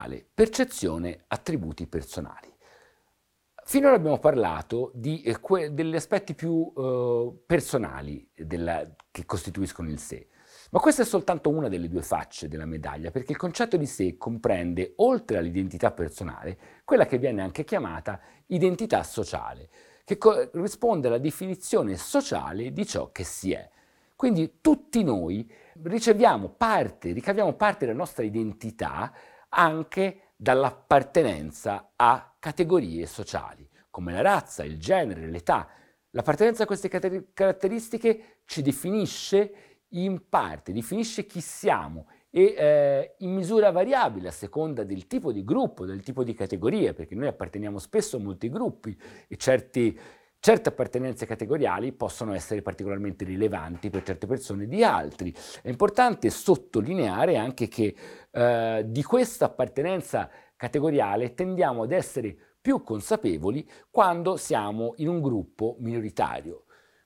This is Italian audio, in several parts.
Percezione, attributi personali. Finora abbiamo parlato degli aspetti più personali che costituiscono il sé, ma questa è soltanto una delle due facce della medaglia, perché il concetto di sé comprende, oltre all'identità personale, quella che viene anche chiamata identità sociale, che corrisponde alla definizione sociale di ciò che si è. Quindi tutti noi ricaviamo parte della nostra identità anche dall'appartenenza a categorie sociali, come la razza, il genere, l'età. L'appartenenza a queste caratteristiche ci definisce in parte, definisce chi siamo e in misura variabile a seconda del tipo di gruppo, del tipo di categoria, perché noi apparteniamo spesso a molti gruppi e certe appartenenze categoriali possono essere particolarmente rilevanti per certe persone di altri. È importante sottolineare anche che di questa appartenenza categoriale tendiamo ad essere più consapevoli quando siamo in un gruppo minoritario.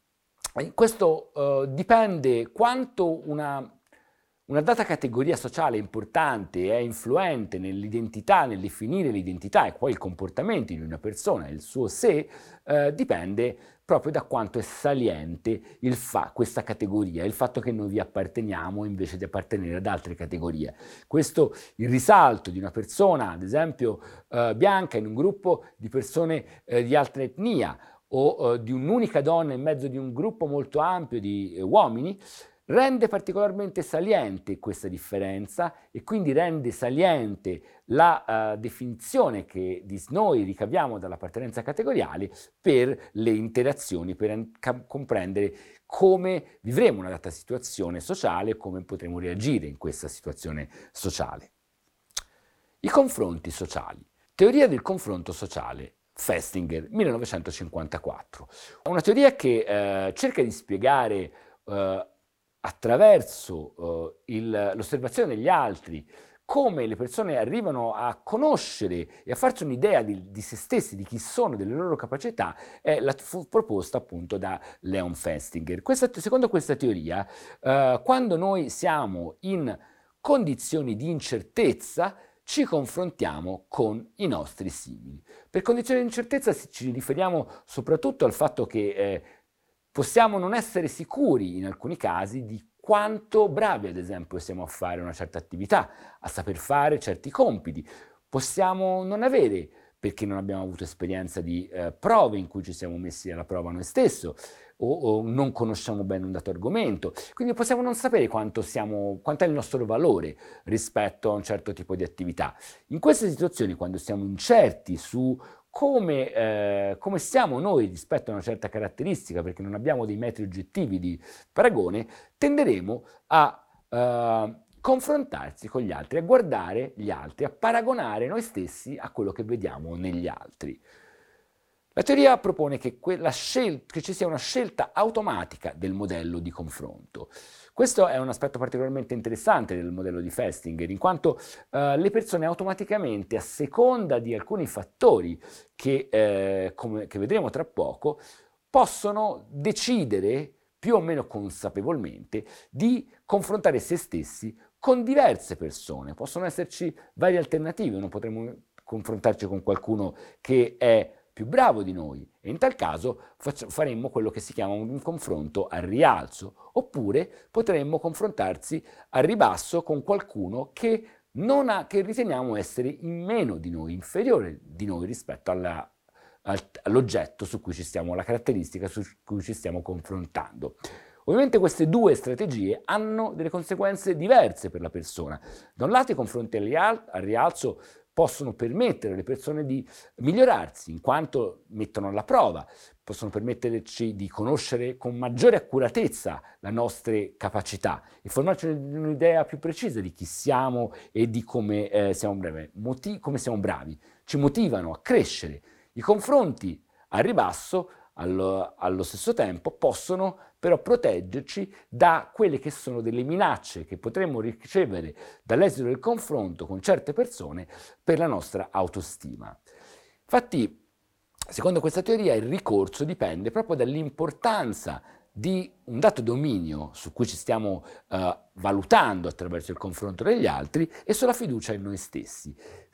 Questo dipende quanto una data categoria sociale importante è influente nell'identità, nel definire l'identità e poi il comportamento di una persona, il suo sé, dipende proprio da quanto è saliente questa categoria, il fatto che noi vi apparteniamo invece di appartenere ad altre categorie. Il risalto di una persona, ad esempio bianca, in un gruppo di persone di altra etnia o di un'unica donna in mezzo di un gruppo molto ampio di uomini, rende particolarmente saliente questa differenza e quindi rende saliente la definizione che di noi ricaviamo dall'appartenenza categoriale per le interazioni, per comprendere come vivremo una data situazione sociale e come potremo reagire in questa situazione sociale. I confronti sociali. Teoria del confronto sociale. Festinger, 1954. Una teoria che cerca di spiegare attraverso l'osservazione degli altri come le persone arrivano a conoscere e a farsi un'idea di se stessi, di chi sono, delle loro capacità, fu proposta appunto da Leon Festinger. Secondo questa teoria, quando noi siamo in condizioni di incertezza, ci confrontiamo con i nostri simili. Per condizioni di incertezza ci riferiamo soprattutto al fatto che possiamo non essere sicuri in alcuni casi di quanto bravi, ad esempio, siamo a fare una certa attività, a saper fare certi compiti. Possiamo non avere, perché non abbiamo avuto esperienza di prove in cui ci siamo messi alla prova noi stessi, o non conosciamo bene un dato argomento. Quindi possiamo non sapere quanto è il nostro valore rispetto a un certo tipo di attività. In queste situazioni, quando siamo incerti su come siamo noi rispetto a una certa caratteristica, perché non abbiamo dei metri oggettivi di paragone, tenderemo a confrontarsi con gli altri, a guardare gli altri, a paragonare noi stessi a quello che vediamo negli altri. La teoria propone che ci sia una scelta automatica del modello di confronto. Questo è un aspetto particolarmente interessante del modello di Festinger, in quanto le persone automaticamente, a seconda di alcuni fattori che vedremo tra poco, possono decidere più o meno consapevolmente di confrontare se stessi con diverse persone. Possono esserci varie alternative, non potremmo confrontarci con qualcuno che è più bravo di noi e in tal caso faremmo quello che si chiama un confronto al rialzo, oppure potremmo confrontarsi al ribasso con qualcuno che riteniamo essere in meno di noi, inferiore di noi rispetto all'oggetto alla caratteristica su cui ci stiamo confrontando. Ovviamente queste due strategie hanno delle conseguenze diverse per la persona. Da un lato i confronti al rialzo possono permettere alle persone di migliorarsi, in quanto mettono alla prova, possono permetterci di conoscere con maggiore accuratezza le nostre capacità e formarci un'idea più precisa di chi siamo e di come siamo bravi. Ci motivano a crescere. I confronti al ribasso, allo stesso tempo, possono però proteggerci da quelle che sono delle minacce che potremmo ricevere dall'esito del confronto con certe persone per la nostra autostima. Infatti, secondo questa teoria, il ricorso dipende proprio dall'importanza di un dato dominio su cui ci stiamo valutando attraverso il confronto degli altri e sulla fiducia in noi stessi.